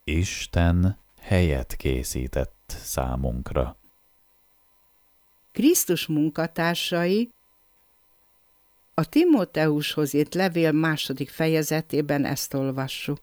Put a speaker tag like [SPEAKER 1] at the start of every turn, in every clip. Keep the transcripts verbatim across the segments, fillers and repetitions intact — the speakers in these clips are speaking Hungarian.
[SPEAKER 1] Isten helyet készített számunkra.
[SPEAKER 2] Krisztus munkatársai a Timóteushoz írt levél második fejezetében ezt olvassuk.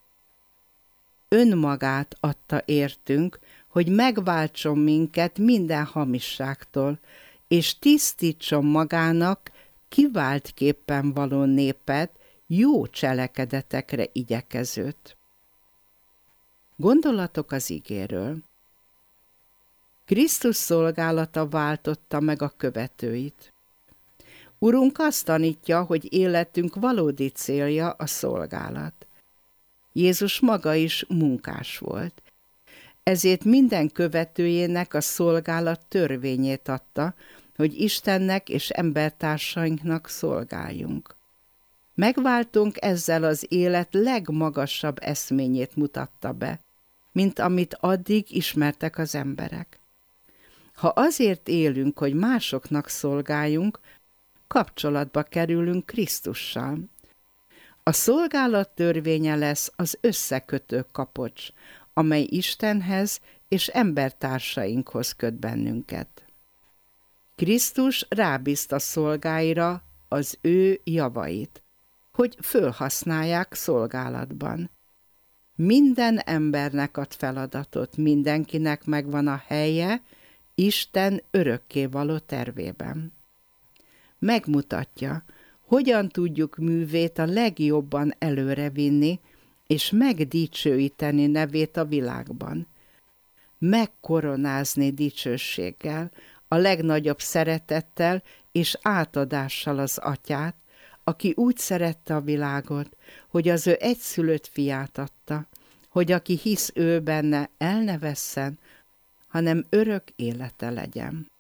[SPEAKER 2] Önmagát adta értünk, hogy megváltson minket minden hamisságtól, és tisztítson magának kiváltképpen való népet, jó cselekedetekre igyekezőt. Gondolatok az igéről. Krisztus szolgálata váltotta meg a követőit. Urunk azt tanítja, hogy életünk valódi célja a szolgálat. Jézus maga is munkás volt. Ezért minden követőjének a szolgálat törvényét adta, hogy Istennek és embertársainknak szolgáljunk. Megváltunk ezzel az élet legmagasabb eszményét mutatta be, mint amit addig ismertek az emberek. Ha azért élünk, hogy másoknak szolgáljunk, kapcsolatba kerülünk Krisztussal. A szolgálat törvénye lesz az összekötő kapocs, amely Istenhez és embertársainkhoz köt bennünket. Krisztus rábízta szolgáira az ő javait, hogy fölhasználják szolgálatban. Minden embernek ad feladatot, mindenkinek megvan a helye Isten örökkévaló tervében. Megmutatja, hogyan tudjuk művét a legjobban előrevinni, és megdicsőíteni nevét a világban. Megkoronázni dicsőséggel, a legnagyobb szeretettel és átadással az Atyát, aki úgy szerette a világot, hogy az ő egyszülött fiát adta, hogy aki hisz ő benne, el ne vesszen, hanem örök élete legyen.